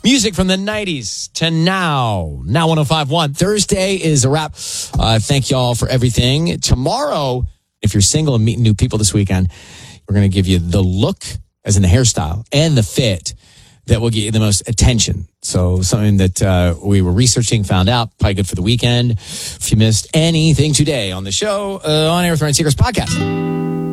Music from the 90s to now. Now 105.1. Thursday is a wrap. Thank you all for everything. Tomorrow, if you're single and meeting new people this weekend, we're going to give you the look, as in the hairstyle, and the fit that will get you the most attention. So something that we were researching, found out, probably good for the weekend. If you missed anything today on the show, on Air with Ryan Seacrest podcast.